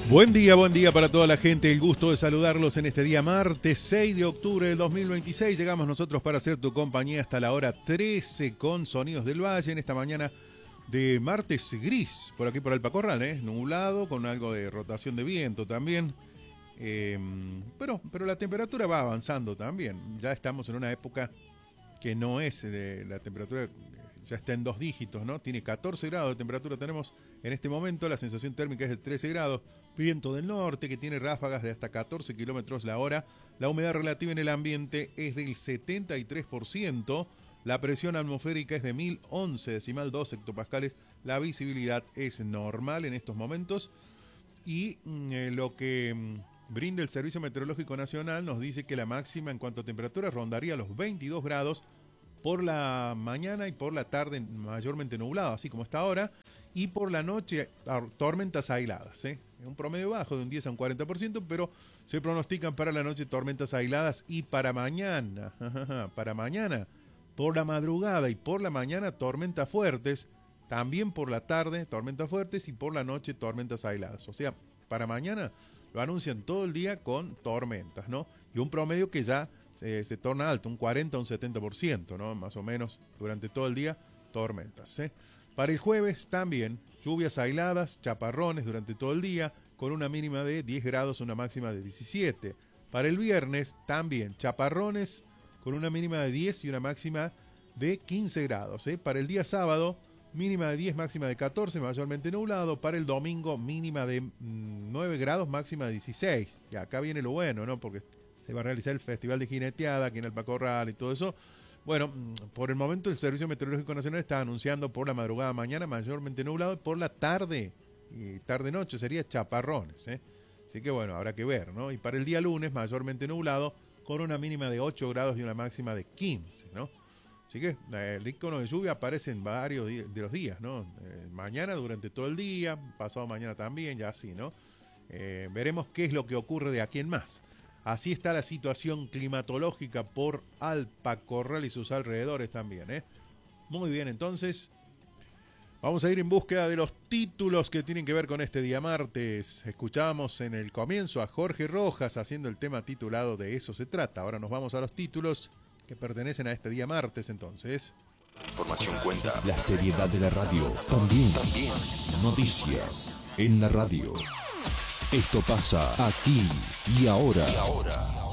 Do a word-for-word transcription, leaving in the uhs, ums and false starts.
Buen día, buen día para toda la gente. El gusto de saludarlos en este día martes seis de octubre del dos mil veintiséis. Llegamos nosotros para hacer tu compañía hasta la hora trece con Sonidos del Valle en esta mañana de martes gris. Por aquí por Alpacorral, ¿eh? Nublado con algo de rotación de viento también. Eh, pero, pero la temperatura va avanzando también. Ya estamos en una época que no es de la temperatura, ya está en dos dígitos, ¿no? Tiene catorce grados de temperatura tenemos en este momento. La sensación térmica es de trece grados. Viento del norte que tiene ráfagas de hasta catorce kilómetros la hora. La humedad relativa en el ambiente es del setenta y tres por ciento. La presión atmosférica es de mil once decimal dos hectopascales. La visibilidad es normal en estos momentos. Y eh, lo que mm, brinda el Servicio Meteorológico Nacional nos dice que la máxima en cuanto a temperatura rondaría los veintidós grados por la mañana y por la tarde mayormente nublado, así como está ahora. Y por la noche, tormentas aisladas, ¿eh? Un promedio bajo de un diez a un cuarenta por ciento, pero se pronostican para la noche tormentas aisladas y para mañana, para mañana, por la madrugada y por la mañana tormentas fuertes, también por la tarde tormentas fuertes y por la noche tormentas aisladas. O sea, para mañana lo anuncian todo el día con tormentas, ¿no? Y un promedio que ya se, se torna alto, un cuarenta a un setenta por ciento, ¿no? Más o menos durante todo el día tormentas, ¿eh? Para el jueves también, lluvias aisladas, chaparrones durante todo el día, con una mínima de diez grados, una máxima de diecisiete. Para el viernes también, chaparrones con una mínima de diez y una máxima de quince grados. ¿eh? Para el día sábado, mínima de diez, máxima de catorce, mayormente nublado. Para el domingo, mínima de mmm, nueve grados, máxima de dieciséis. Y acá viene lo bueno, ¿no? Porque se va a realizar el Festival de Jineteada aquí en Alpacorral y todo eso. Bueno, por el momento el Servicio Meteorológico Nacional está anunciando por la madrugada mañana mayormente nublado y por la tarde y tarde-noche sería chaparrones, ¿eh? Así que bueno, habrá que ver, ¿no? Y para el día lunes mayormente nublado con una mínima de ocho grados y una máxima de quince, ¿no? Así que el icono de lluvia aparece en varios de los días, ¿no? Eh, mañana durante todo el día, pasado mañana también, ya así, ¿no? Eh, veremos qué es lo que ocurre de aquí en más. Así está la situación climatológica por Alpacorral y sus alrededores también, ¿eh? Muy bien, entonces vamos a ir en búsqueda de los títulos que tienen que ver con este día martes. Escuchábamos en el comienzo a Jorge Rojas haciendo el tema titulado De eso se trata. Ahora nos vamos a los títulos que pertenecen a este día martes, entonces. Información cuenta. La seriedad de la radio. También. También. Noticias en la radio. Esto pasa aquí y ahora. Y ahora.